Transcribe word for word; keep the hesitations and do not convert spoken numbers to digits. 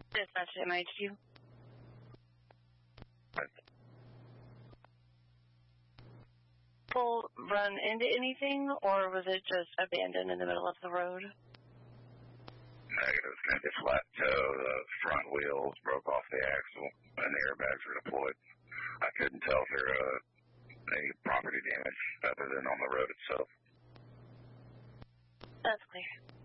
Dispatch M H Q. Full run into anything, or was it just abandoned in the middle of the road? Negative. Maybe flat toe, the front wheels broke off the axle, and the airbags were deployed. I couldn't tell if there was uh, any property damage other than on the road itself. That's clear.